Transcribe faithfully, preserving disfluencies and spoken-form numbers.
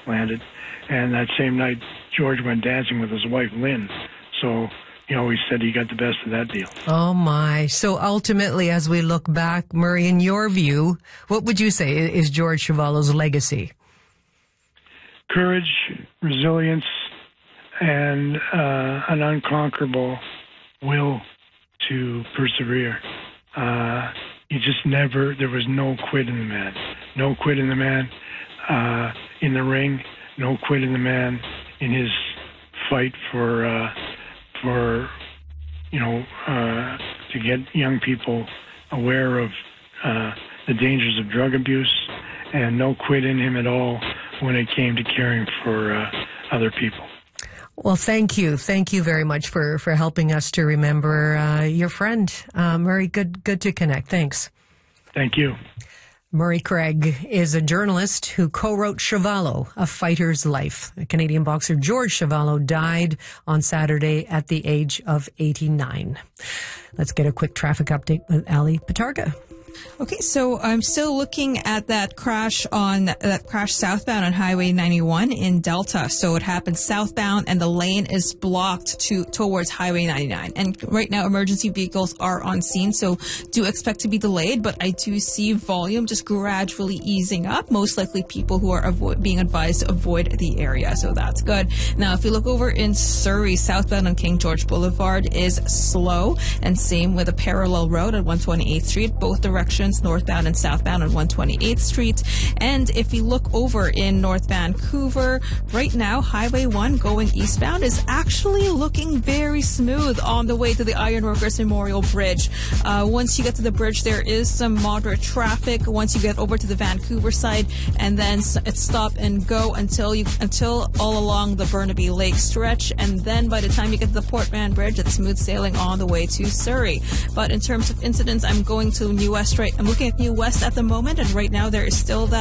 landed. And that same night, George went dancing with his wife, Lynn. So he always said he got the best of that deal. Oh, my. So ultimately, as we look back, Murray, in your view, what would you say is George Chuvalo's legacy? Courage, resilience, and uh, an unconquerable will to persevere. Uh, he just never, there was no quit in the man. No quit in the man uh, in the ring. No quit in the man in his fight for, uh, for you know, uh, to get young people aware of uh, the dangers of drug abuse, and no quit in him at all when it came to caring for uh, other people. Well, thank you. Thank you very much for, for helping us to remember uh, your friend. Uh, Murray, good, good to connect. Thanks. Thank you. Murray Craig is a journalist who co-wrote Chuvalo, A Fighter's Life. Canadian boxer George Chuvalo died on Saturday at the age of eighty-nine. Let's get a quick traffic update with Ali Patarga. Okay, so I'm still looking at that crash on that crash southbound on Highway ninety-one in Delta. So it happened southbound, and the lane is blocked to towards Highway ninety-nine. And right now, emergency vehicles are on scene, so do expect to be delayed. But I do see volume just gradually easing up. Most likely, people who are avo- being advised to avoid the area, so that's good. Now, if you look over in Surrey, southbound on King George Boulevard is slow, and same with a parallel road at one twenty-eighth Street. Both directions. Northbound and southbound on one twenty-eighth Street. And if you look over in North Vancouver, right now, Highway one going eastbound is actually looking very smooth on the way to the Ironworkers Memorial Bridge. Uh, once you get to the bridge, there is some moderate traffic once you get over to the Vancouver side, and then it's stop and go until you until all along the Burnaby Lake stretch, and then by the time you get to the Port Mann Bridge, it's smooth sailing on the way to Surrey. But in terms of incidents, I'm going to New West right I'm looking at New West at the moment, and right now there is still that